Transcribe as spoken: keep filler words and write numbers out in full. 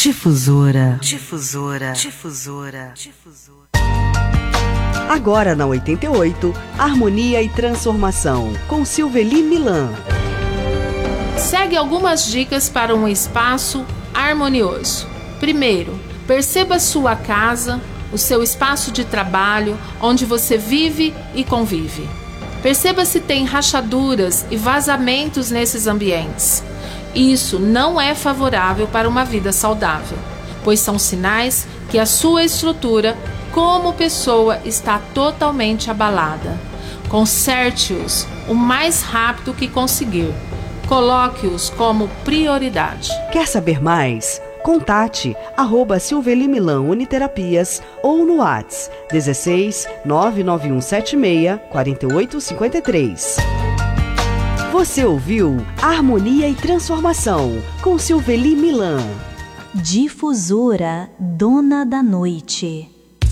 Difusora, difusora, difusora, difusora. Agora na oitenta e oito, Harmonia e Transformação, com Silveli Milan. Segue algumas dicas para um espaço harmonioso. Primeiro, perceba sua casa, o seu espaço de trabalho, onde você vive e convive. Perceba se tem rachaduras e vazamentos nesses ambientes. Isso não é favorável para uma vida saudável, pois são sinais que a sua estrutura, como pessoa, está totalmente abalada. Conserte-os o mais rápido que conseguir. Coloque-os como prioridade. Quer saber mais? Contate arroba Silveli Milan Uniterapias ou no WhatsApp dezesseis nove nove um sete seis quatro oito cinco três. Você ouviu Harmonia e Transformação com Silveli Milan. Difusora, dona da noite.